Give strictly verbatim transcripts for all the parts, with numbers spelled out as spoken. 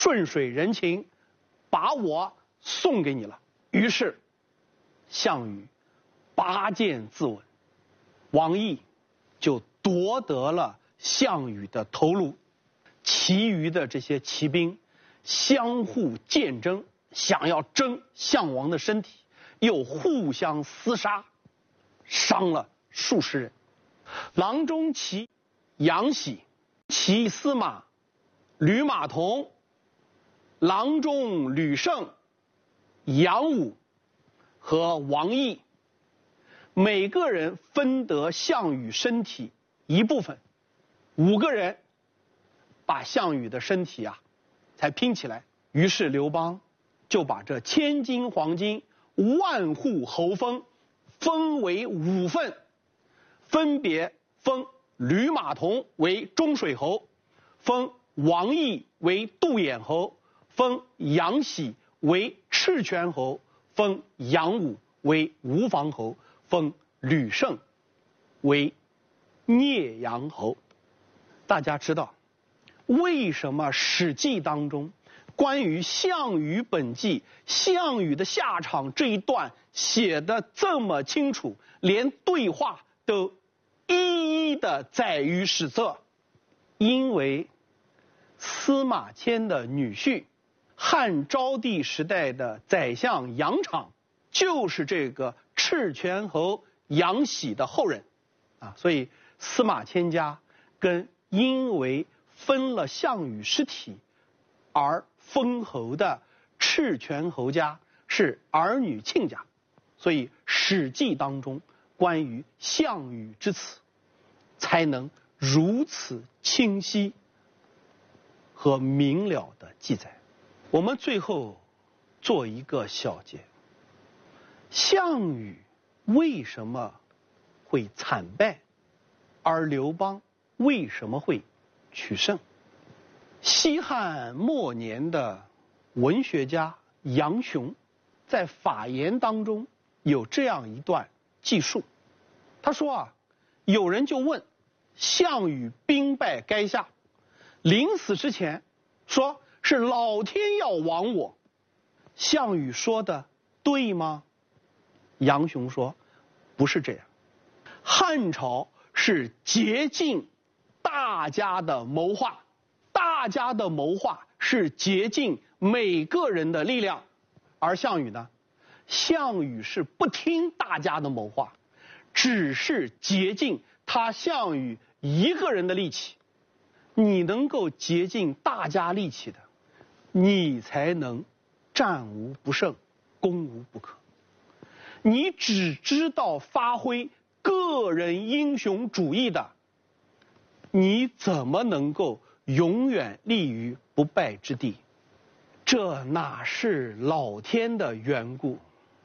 顺水人情，把我送给你了。于是，项羽拔剑自刎，王毅就夺得了项羽的头颅。其余的这些骑兵相互剑争，想要争项王的身体，又互相厮杀，伤了数十人。郎中骑杨喜、骑司马吕马童、郎中吕胜、杨武和王毅，每个人分得项羽身体一部分，五个人把项羽的身体啊才拼起来。于是刘邦就把这千金黄金、万户侯封分为五份，分别封吕马童为中水侯，封王毅为杜兖侯，封杨喜为赤泉侯，封杨武为吴房侯，封吕胜为聂阳侯。大家知道为什么《史记》当中关于项羽本纪、项羽的下场这一段写得这么清楚，连对话都一一的载于史册？因为司马迁的女婿，汉昭帝时代的宰相杨敞，就是这个赤泉侯杨喜的后人啊，所以司马迁家跟因为分了项羽尸体而封侯的赤泉侯家是儿女亲家，所以《史记》当中关于项羽之死才能如此清晰和明了的记载。我们最后做一个小结：项羽为什么会惨败，而刘邦为什么会取胜？西汉末年的文学家杨雄在法言当中有这样一段记述，他说啊，有人就问项羽兵败垓下，临死之前说是老天要亡我，项羽说的对吗？杨雄说不是这样，汉朝是竭尽大家的谋划，大家的谋划是竭尽每个人的力量，而项羽呢，项羽是不听大家的谋划，只是竭尽他项羽一个人的力气。你能够竭尽大家力气的，你才能战无不胜，攻无不克。你只知道发挥个人英雄主义的，你怎么能够永远立于不败之地？这哪是老天的缘故，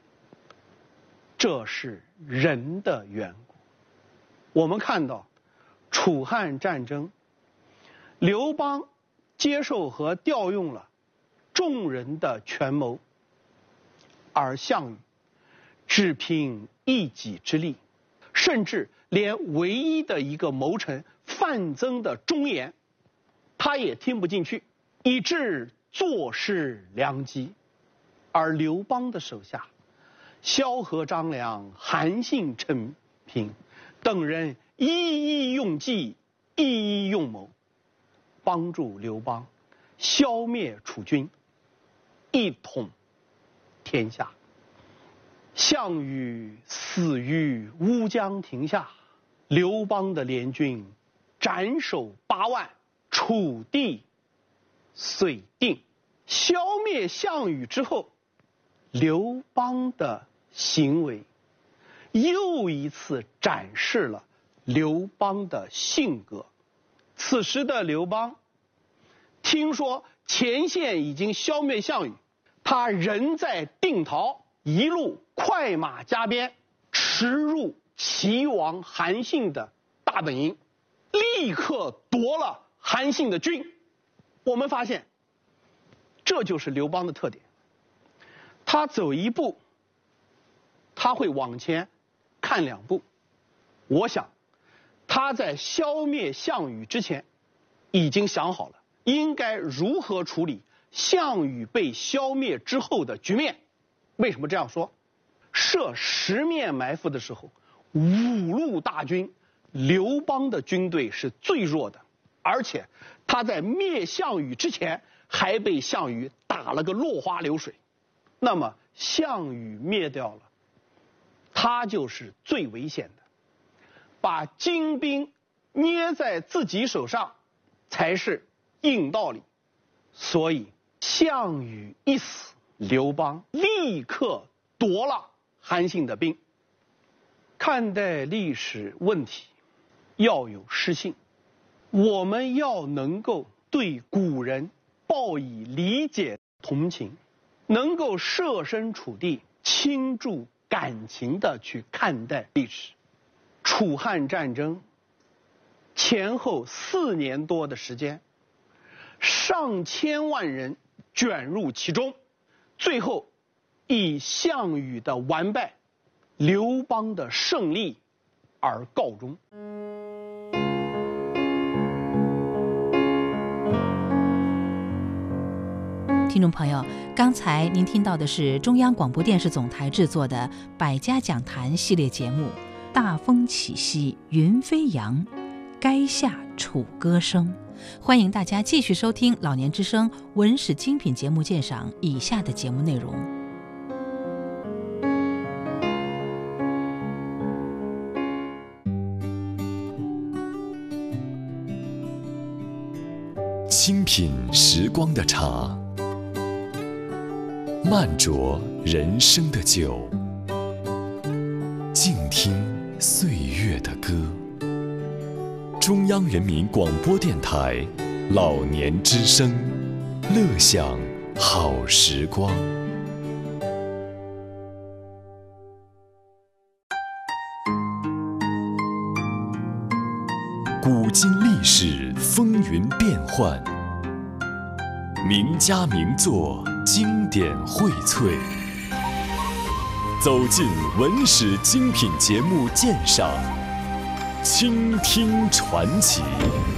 这是人的缘故。我们看到楚汉战争，刘邦接受和调用了众人的权谋，而项羽只凭一己之力，甚至连唯一的一个谋臣范增的忠言他也听不进去，以致坐失良机。而刘邦的手下萧何、张良、韩信、陈平等人一一用计，一一用谋，帮助刘邦消灭楚军，一统天下。项羽死于乌江亭下，刘邦的联军斩首八万，楚地遂定。消灭项羽之后，刘邦的行为又一次展示了刘邦的性格。此时的刘邦听说前线已经消灭项羽，他人在定陶，一路快马加鞭驰入齐王韩信的大本营，立刻夺了韩信的军。我们发现这就是刘邦的特点，他走一步他会往前看两步。我想他在消灭项羽之前已经想好了应该如何处理项羽被消灭之后的局面。为什么这样说？设十面埋伏的时候，五路大军，刘邦的军队是最弱的，而且他在灭项羽之前还被项羽打了个落花流水。那么项羽灭掉了，他就是最危险的，把精兵捏在自己手上才是硬道理。所以项羽一死，刘邦立刻夺了韩信的兵。看待历史问题要有诗性，我们要能够对古人报以理解同情，能够设身处地倾注感情的去看待历史。楚汉战争前后四年多的时间，上千万人卷入其中，最后以项羽的完败，刘邦的胜利而告终。 听众朋友，刚才您听到的是中央广播电视总台制作的百家讲坛系列节目《大风起兮云飞扬，垓下楚歌声》。欢迎大家继续收听老年之声文史精品节目鉴赏以下的节目内容。 清品时光的茶，慢酌人生的酒，静听岁月的歌。中央人民广播电台老年之声，乐享好时光。古今历史风云变幻，名家名作经典荟萃，走进文史精品节目鉴赏，倾听传奇。